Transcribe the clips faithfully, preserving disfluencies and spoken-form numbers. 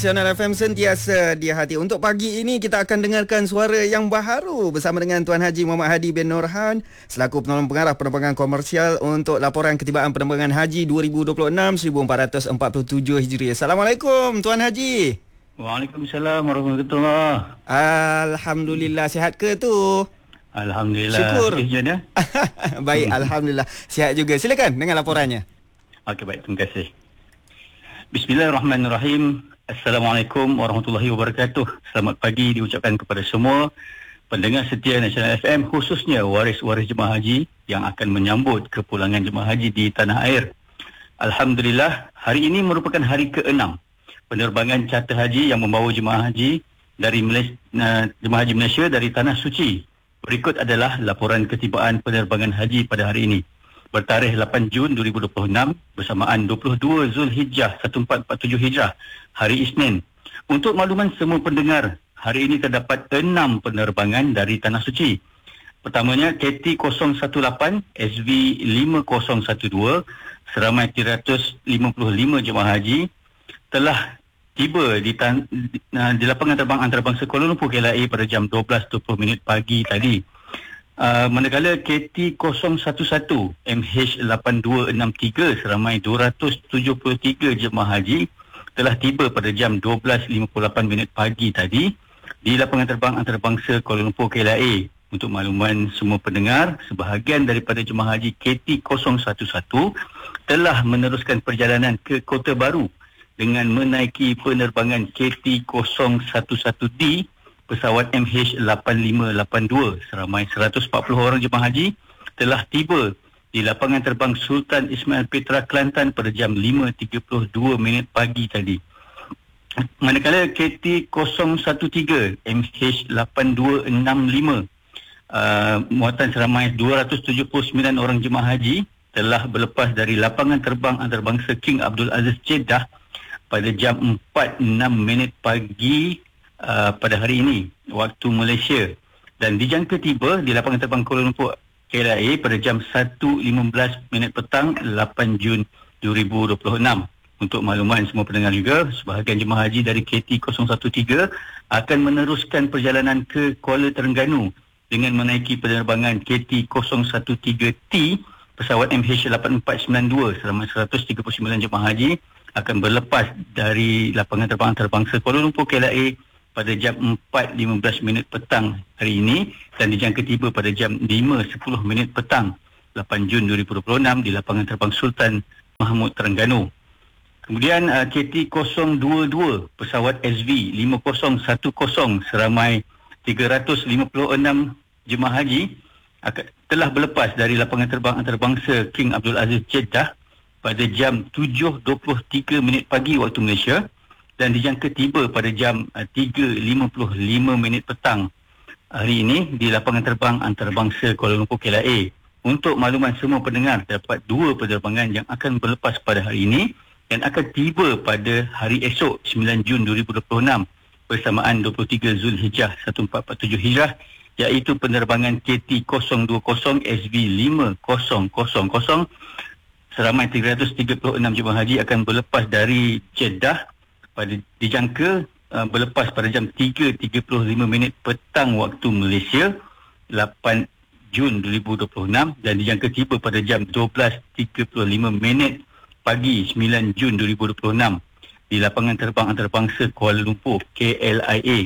Channel F M sentiasa di hati. Untuk pagi ini kita akan dengarkan suara yang baharu bersama dengan Tuan Haji Muhammad Hadi bin Norhan selaku penolong pengarah penerbangan komersial untuk laporan ketibaan penerbangan haji dua ribu dua puluh enam seribu empat ratus empat puluh tujuh Hijriah. Assalamualaikum Tuan Haji. Waalaikumsalam warahmatullahi. Alhamdulillah, sihat ke tu? Alhamdulillah. Syukur. Ya? Baik, alhamdulillah. Sihat juga. Silakan dengan laporannya. Okey, baik, terima kasih. Bismillahirrahmanirrahim. Assalamualaikum warahmatullahi wabarakatuh. Selamat pagi diucapkan kepada semua pendengar setia Nasional F M, khususnya waris-waris jemaah haji yang akan menyambut kepulangan jemaah haji di tanah air. Alhamdulillah, hari ini merupakan hari keenam penerbangan charter haji yang membawa jemaah haji dari Malaysia, uh, jemaah haji Malaysia dari tanah suci. Berikut adalah laporan ketibaan penerbangan haji pada hari ini. Bertarikh lapan Jun dua ribu dua puluh enam bersamaan dua puluh dua Zulhijjah seribu empat ratus empat puluh tujuh Hijrah, hari Isnin. Untuk makluman semua pendengar, hari ini terdapat enam penerbangan dari Tanah Suci. Pertamanya K T kosong satu lapan S V lima kosong satu dua seramai tiga ratus lima puluh lima jemaah haji telah tiba di, tan- di, di lapangan terbang antarabangsa Kuala Lumpur K L I A pada jam dua belas dua puluh minit pagi tadi. Uh, manakala K T kosong satu satu M H lapan dua enam tiga seramai dua ratus tujuh puluh tiga jemaah haji telah tiba pada jam dua belas lima puluh lapan minit pagi tadi di lapangan terbang antarabangsa Kuala Lumpur K L I A. Untuk makluman semua pendengar, sebahagian daripada jemaah haji K T kosong satu satu telah meneruskan perjalanan ke Kota Baru dengan menaiki penerbangan K T kosong satu satu D pesawat M H lapan lima lapan dua seramai seratus empat puluh orang jemaah haji telah tiba di lapangan terbang Sultan Ismail Petra Kelantan pada jam lima tiga puluh dua minit pagi tadi. Manakala K T kosong satu tiga M H lapan dua enam lima uh, muatan seramai dua ratus tujuh puluh sembilan orang jemaah haji telah berlepas dari lapangan terbang antarabangsa King Abdul Aziz Jeddah pada jam empat enam minit pagi Uh, pada hari ini waktu Malaysia dan dijangka tiba di lapangan terbang Kuala Lumpur K L I A pada jam satu lima belas minit petang lapan Jun dua ribu dua puluh enam. Untuk makluman semua pendengar juga, sebahagian jemaah haji dari K T kosong satu tiga akan meneruskan perjalanan ke Kuala Terengganu dengan menaiki penerbangan K T kosong satu tiga T pesawat M H lapan empat sembilan dua selama seratus tiga puluh sembilan jemaah haji akan berlepas dari lapangan terbang antarabangsa Kuala Lumpur K L I A pada jam empat lima belas minit petang hari ini dan dijangka tiba pada jam lima sepuluh minit petang lapan Jun dua ribu dua puluh enam di lapangan terbang Sultan Mahmud Terengganu. Kemudian uh, K T kosong dua dua pesawat S V lima kosong satu kosong seramai tiga ratus lima puluh enam jemaah haji akan, telah berlepas dari lapangan terbang antarabangsa King Abdul Aziz Jeddah pada jam tujuh dua puluh tiga minit pagi waktu Malaysia dan dijangka tiba pada jam uh, tiga lima puluh lima minit petang hari ini di lapangan terbang antarabangsa Kuala Lumpur K L I A. Untuk makluman semua pendengar, terdapat dua penerbangan yang akan berlepas pada hari ini dan akan tiba pada hari esok sembilan Jun dua ribu dua puluh enam bersamaan dua puluh tiga Zulhijjah seribu empat ratus empat puluh tujuh Hijrah, iaitu penerbangan K T kosong dua kosong S V lima kosong kosong kosong seramai tiga ratus tiga puluh enam jemaah haji akan berlepas dari Jeddah pada dijangka uh, berlepas pada jam tiga tiga puluh lima minit petang waktu Malaysia lapan Jun dua ribu dua puluh enam dan dijangka tiba pada jam dua belas tiga puluh lima minit pagi sembilan Jun dua ribu dua puluh enam di lapangan terbang antarabangsa Kuala Lumpur K L I A.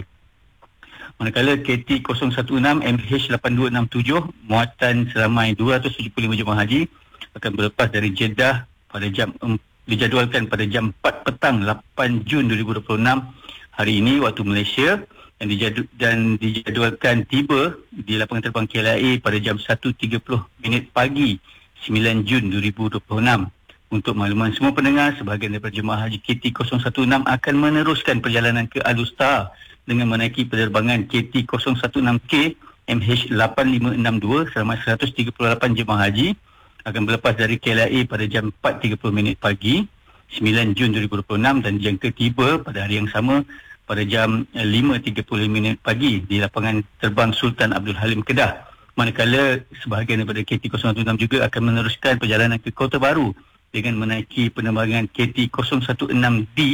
Manakala K T kosong satu enam M H lapan dua enam tujuh muatan seramai dua ratus tujuh puluh lima jemaah haji akan berlepas dari Jeddah pada jam dijadualkan pada jam empat petang lapan Jun dua ribu dua puluh enam hari ini waktu Malaysia dan, dijadu- dan dijadualkan tiba di lapangan terbang K L I A pada jam satu tiga puluh minit pagi sembilan Jun dua ribu dua puluh enam. Untuk makluman semua pendengar, sebahagian daripada jemaah haji K T kosong satu enam akan meneruskan perjalanan ke Alustar dengan menaiki penerbangan K T kosong satu enam K M H lapan lima enam dua selama seratus tiga puluh lapan jemaah haji akan berlepas dari K L I A pada jam empat tiga puluh minit pagi sembilan Jun dua ribu dua puluh enam dan dijangka tiba pada hari yang sama pada jam lima tiga puluh minit pagi di lapangan terbang Sultan Abdul Halim Kedah. Manakala sebahagian daripada K T kosong satu enam juga akan meneruskan perjalanan ke Kota Baru dengan menaiki penerbangan K T kosong satu enam D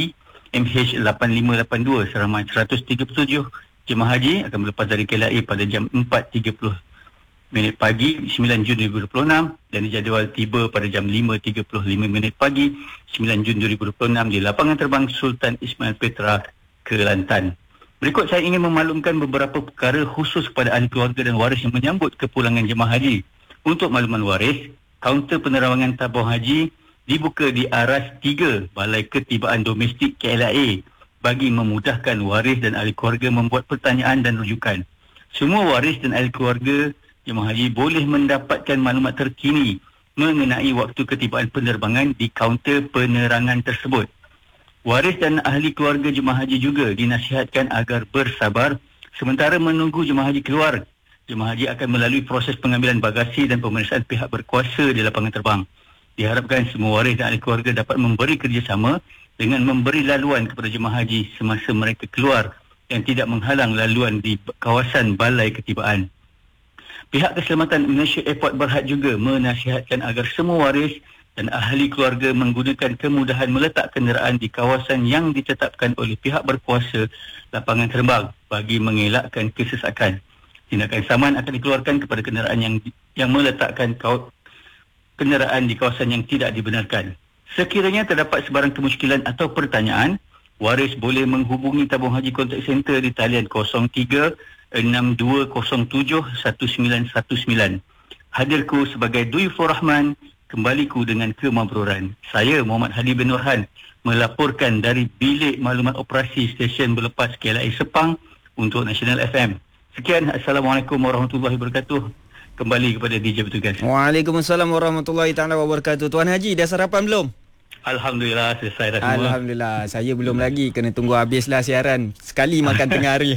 M H lapan lima lapan dua seramai seratus tiga puluh tujuh jemaah haji akan melepas dari K L A pada jam empat tiga puluh minit pagi sembilan Jun dua ribu dua puluh enam dan dijadual tiba pada jam lima tiga puluh lima minit pagi sembilan Jun dua ribu dua puluh enam di lapangan terbang Sultan Ismail Petra, Kelantan. Berikut saya ingin memaklumkan beberapa perkara khusus kepada ahli keluarga dan waris yang menyambut kepulangan jemaah haji. Untuk makluman waris, kaunter penerangan tabung haji dibuka di Aras tiga Balai Ketibaan Domestik K L A bagi memudahkan waris dan ahli keluarga membuat pertanyaan dan rujukan. Semua waris dan ahli keluarga jemaah haji boleh mendapatkan maklumat terkini mengenai waktu ketibaan penerbangan di kaunter penerangan tersebut. Waris dan ahli keluarga jemaah haji juga dinasihatkan agar bersabar sementara menunggu jemaah haji keluar. Jemaah haji akan melalui proses pengambilan bagasi dan pemeriksaan pihak berkuasa di lapangan terbang. Diharapkan semua waris dan ahli keluarga dapat memberi kerjasama dengan memberi laluan kepada jemaah haji semasa mereka keluar yang tidak menghalang laluan di kawasan balai ketibaan. Pihak Keselamatan Malaysia Airport Berhad juga menasihatkan agar semua waris dan ahli keluarga menggunakan kemudahan meletak kenderaan di kawasan yang ditetapkan oleh pihak berkuasa lapangan terbang bagi mengelakkan kesesakan. Tindakan saman akan dikeluarkan kepada kenderaan yang yang meletakkan kau kenderaan di kawasan yang tidak dibenarkan. Sekiranya terdapat sebarang kemusykilan atau pertanyaan, waris boleh menghubungi tabung haji kontak center di talian kosong tiga enam dua kosong tujuh satu sembilan satu sembilan. Hadirku sebagai Duifur Rahman, kembaliku dengan kemabruran. Saya Muhammad Hadi bin Nurhan melaporkan dari Bilik Maklumat Operasi Stesen Berlepas K L A Sepang untuk Nasional F M. Sekian, Assalamualaikum warahmatullahi wabarakatuh. Kembali kepada D J bertugas. Waalaikumsalam warahmatullahi taala wabarakatuh. Tuan Haji dah sarapan belum? Alhamdulillah selesai dah semua. Alhamdulillah. Saya belum lagi, kena tunggu habislah siaran. Sekali makan tengah hari.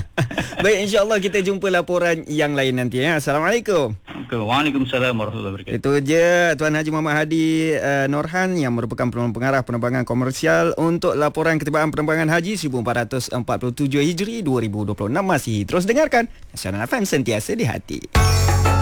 Baik, insya-Allah kita jumpa laporan yang lain nanti ya. Assalamualaikum. Waalaikumsalam warahmatullahi wabarakatuh. Itu je Tuan Haji Muhammad Hadi uh, Norhan yang merupakan pengarah penerbangan komersial untuk laporan ketibaan penerbangan haji seribu empat ratus empat puluh tujuh Hijri dua ribu dua puluh enam. Masih terus dengarkan Nasional F M, sentiasa di hati.